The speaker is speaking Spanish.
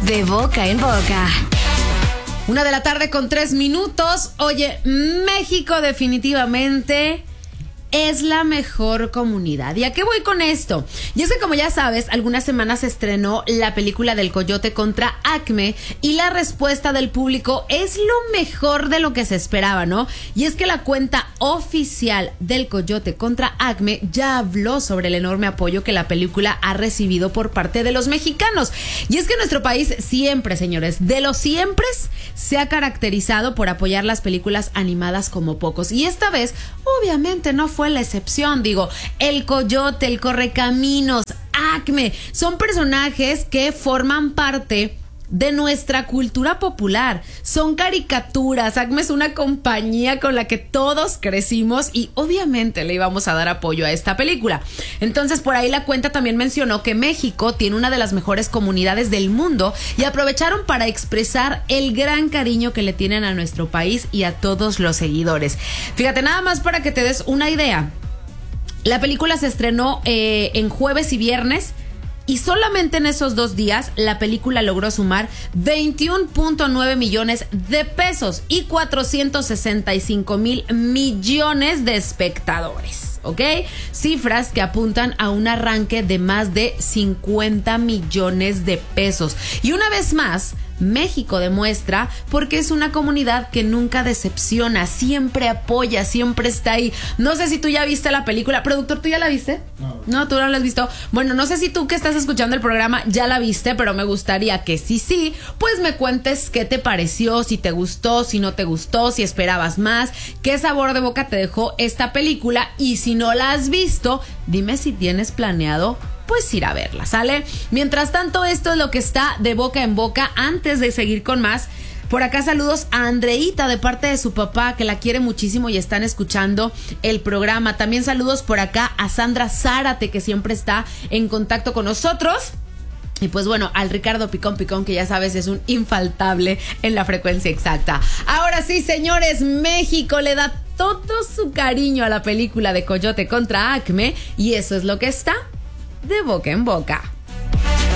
De boca en boca. 1:03 a.m. Oye, México definitivamente es la mejor comunidad. ¿Y a qué voy con esto? Y es que, como ya sabes, algunas semanas se estrenó la película del Coyote contra Acme y la respuesta del público es lo mejor de lo que se esperaba, ¿no? Y es que la cuenta oficial del Coyote contra Acme ya habló sobre el enorme apoyo que la película ha recibido por parte de los mexicanos. Y es que nuestro país siempre, señores, de los siempre se ha caracterizado por apoyar las películas animadas como pocos. Y esta vez, obviamente, no fue la excepción. Digo, el Coyote, el Correcaminos, Acme, son personajes que forman parte de nuestra cultura popular. Son caricaturas. Acme es una compañía con la que todos crecimos y obviamente le íbamos a dar apoyo a esta película. Entonces, por ahí la cuenta también mencionó que México tiene una de las mejores comunidades del mundo y aprovecharon para expresar el gran cariño que le tienen a nuestro país y a todos los seguidores. Fíjate, nada más para que te des una idea. La película se estrenó en jueves y viernes. Y solamente en esos 2 días la película logró sumar 21.9 millones de pesos y 465,000 millones de espectadores, ¿ok? Cifras que apuntan a un arranque de más de 50 millones de pesos. Y una vez más, México demuestra porque es una comunidad que nunca decepciona, siempre apoya, siempre está ahí. No sé si tú ya viste la película. Productor, ¿tú ya la viste? No, tú no la has visto. Bueno, no sé si tú que estás escuchando el programa ya la viste, pero me gustaría que sí, pues me cuentes qué te pareció, si te gustó, si no te gustó, si esperabas más, qué sabor de boca te dejó esta película, y si no la has visto, dime si tienes planeado pues ir a verla, ¿sale? Mientras tanto, esto es lo que está de boca en boca. Antes de seguir con más, por acá saludos a Andreita de parte de su papá, que la quiere muchísimo y están escuchando el programa. También saludos por acá a Sandra Zárate, que siempre está en contacto con nosotros. Y pues bueno, al Ricardo Picón, que ya sabes es un infaltable en la frecuencia exacta. Ahora sí, señores, México le da todo su cariño a la película de Coyote contra Acme y eso es lo que está de boca en boca.